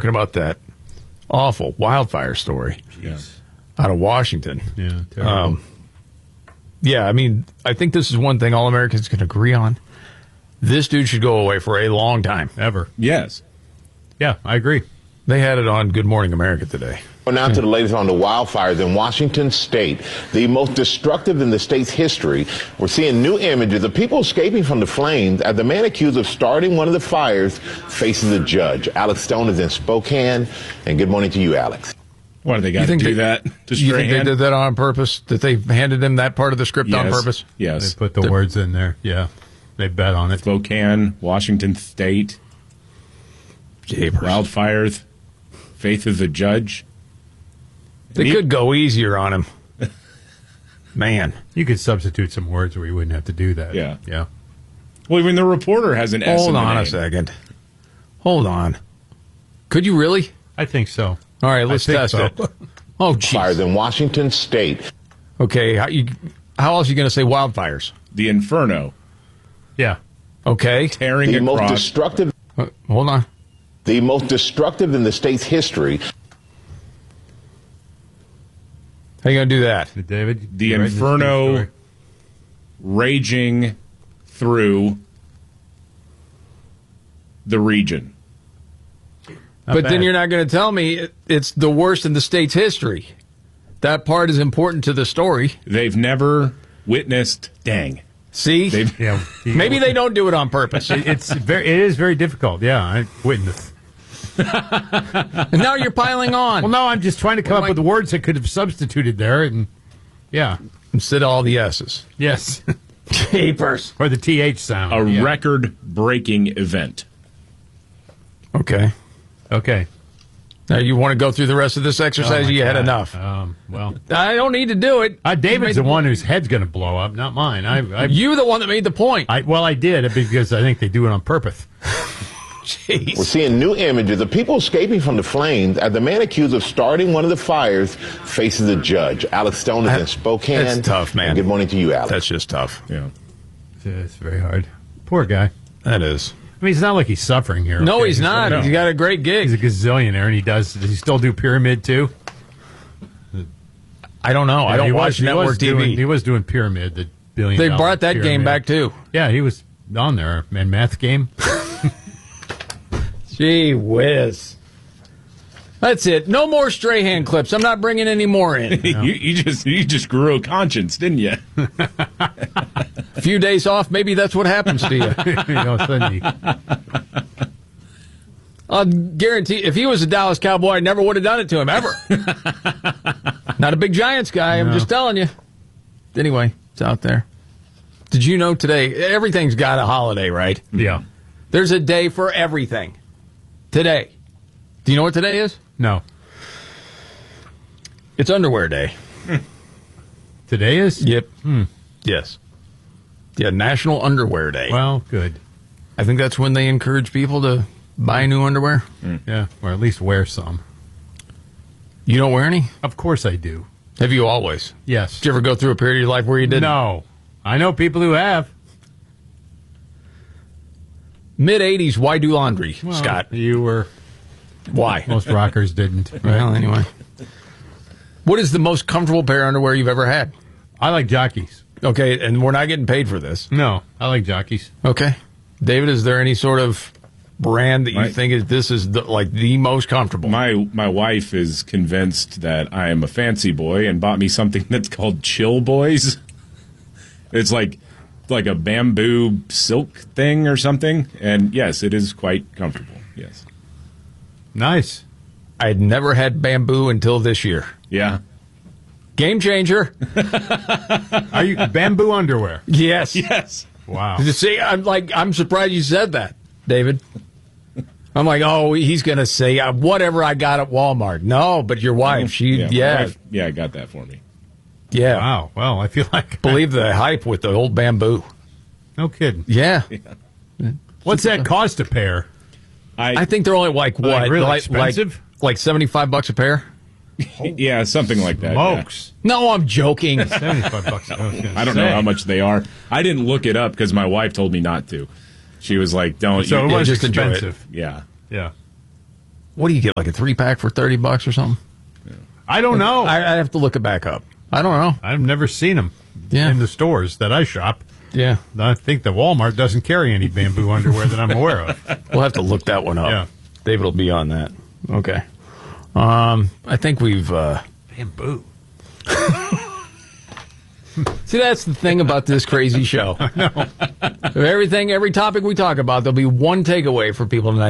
talking about that awful wildfire story out of Washington. Yeah, terrible. Yeah, I mean, I think this is one thing all Americans can agree on. This dude should go away for a long time. Ever. Yes. Yeah, I agree. They had it on Good Morning America today. Well, now to the latest on the wildfires in Washington state, the most destructive in the state's history. We're seeing new images of people escaping from the flames as the man accused of starting one of the fires faces a judge. Alex Stone is in Spokane, and good morning to you, Alex. Why do they got to do that? To You think they did that on purpose? That they handed him that part of the script on purpose? Yes. They put the words in there. Yeah. They bet on it. Spokane, Washington State, wildfires, faith of the judge. They could go easier on him. Man. You could substitute some words where you wouldn't have to do that. Yeah. Yeah. Well, even the reporter has an S in Hold the on a name. second. Hold on. Could you really? I think so. All right, let's test it. Oh, Fires jeez. in Washington state. Okay, how else are you going to say wildfires? The Inferno. Yeah. Okay. Tearing The most across. destructive. Hold on. The most destructive in the state's history. How you going to do that? David? The you writing this Inferno story? raging through the region. Not But then bad. you're not going to tell me it's the worst in the state's history. That part is important to the story. They've never witnessed. Dang. See? Yeah. Maybe they don't do it on purpose. It is very difficult. Yeah. I witnessed. And now you're piling on. Well, no, I'm just trying to come up with words that could have substituted there. And yeah. Instead of all the S's. Yes. Papers. Or the TH sound. A Yeah. record-breaking event. Okay. Okay. Now you want to go through the rest of this exercise? Oh, my You had God. enough. Well, I don't need to do it. David's the one whose head's going to blow up, not mine. You're the one that made the point. I did because I think they do it on purpose. Jeez. We're seeing new images of people escaping from the flames as the man accused of starting one of the fires faces a judge. Alex Stone is in Spokane. That's tough, man. And good morning to you, Alex. That's just tough. Yeah. It's very hard. Poor guy. That is. I mean, it's not like he's suffering here. No, okay? he's not. no. He's got a great gig. He's a gazillionaire, and he does he still do Pyramid, too? I don't know. I Yeah, don't watch network TV. He was doing Pyramid, the billion. They brought that game back, too. Yeah, he was on there. Man, Math Game. Gee whiz. That's it. No more Strahan clips. I'm not bringing any more in. you just grew a conscience, didn't you? A few days off, maybe that's what happens to you. Suddenly, I'll guarantee if he was a Dallas Cowboy, I never would have done it to him, ever. Not a big Giants guy, I'm just telling you. Anyway, it's out there. Did you know today, everything's got a holiday, right? yeah. There's a day for everything. Today. Do you know what today is? No. It's Underwear Day. Today is? Yep. Yes. Yeah, National Underwear Day. Well, good. I think that's when they encourage people to buy new underwear. Yeah, or at least wear some. You don't wear any? Of course I do. Have you always? Yes. Did you ever go through a period of your life where you didn't? No. I know people who have. Mid-'80s, why do laundry, Well, Scott? You were. Why? Most rockers didn't. Right? Well, anyway. What is the most comfortable pair of underwear you've ever had? I like jockeys. Okay, and we're not getting paid for this. No, I like jockeys. Okay. David, is there any sort of brand that you My- think is the most comfortable? My wife is convinced that I am a fancy boy and bought me something that's called Chill Boys. It's like a bamboo silk thing or something. And yes, it is quite comfortable. Yes. Nice. I had never had bamboo until this year. Yeah. Game changer. Are you bamboo underwear? Yes. Yes. Wow. See, I'm surprised you said that, David. I'm like, oh, he's going to say whatever I got at Walmart. No, but your wife, My wife, I got that for me. Yeah. Wow. Well, I feel like Believe the hype with the old bamboo. no kidding. Yeah. What's that cost a pair? I think they're only like what? Like really like, expensive? Like $75 a pair? Yeah, something like that. Smokes. No, I'm joking. $75. I don't know how much they are. I didn't look it up because my wife told me not to. She was like, "Don't." So it was just enjoy it. expensive. Yeah. Yeah. what do you get, like a 3-pack for $30 or something? I don't know. I have to look it back up. I don't know. I've never seen them Yeah. in the stores that I shop. Yeah. I think the Walmart doesn't carry any bamboo underwear that I'm aware of. We'll have to look that one up. Yeah. David will be on that. Okay. I think we've... Bamboo. See, that's the thing about this crazy show. No. Every topic we talk about, there'll be one takeaway for people tonight.